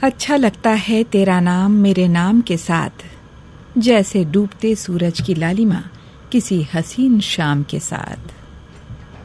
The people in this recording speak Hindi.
अच्छा लगता है तेरा नाम मेरे नाम के साथ, जैसे डूबते सूरज की लालिमा किसी हसीन शाम के साथ।